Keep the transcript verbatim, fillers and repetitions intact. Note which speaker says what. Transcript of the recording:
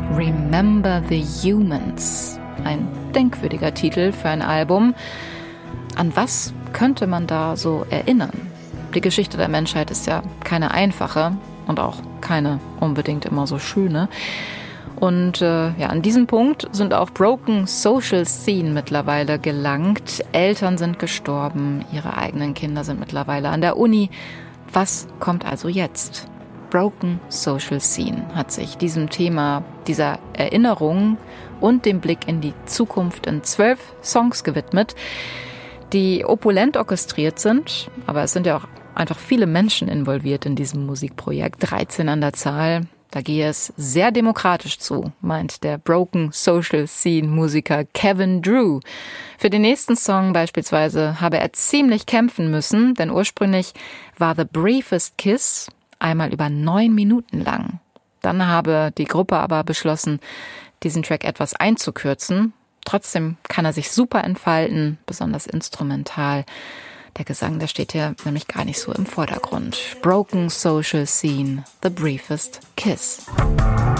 Speaker 1: Remember the Humans. Ein denkwürdiger Titel für ein Album. An was könnte man da so erinnern? Die Geschichte der Menschheit ist ja keine einfache und auch keine unbedingt immer so schöne. Und äh, ja, an diesem Punkt sind auch Broken Social Scene mittlerweile gelangt. Eltern sind gestorben, ihre eigenen Kinder sind mittlerweile an der Uni. Was kommt also jetzt? Broken Social Scene hat sich diesem Thema, dieser Erinnerung und dem Blick in die Zukunft in zwölf Songs gewidmet, die opulent orchestriert sind, aber es sind ja auch einfach viele Menschen involviert in diesem Musikprojekt, dreizehn an der Zahl. Da gehe es sehr demokratisch zu, meint der Broken Social Scene Musiker Kevin Drew. Für den nächsten Song beispielsweise habe er ziemlich kämpfen müssen, denn ursprünglich war The Briefest Kiss einmal über neun Minuten lang. Dann habe die Gruppe aber beschlossen, diesen Track etwas einzukürzen. Trotzdem kann er sich super entfalten, besonders instrumental. Der Gesang, der steht hier nämlich gar nicht so im Vordergrund. Broken Social Scene, The Briefest Kiss.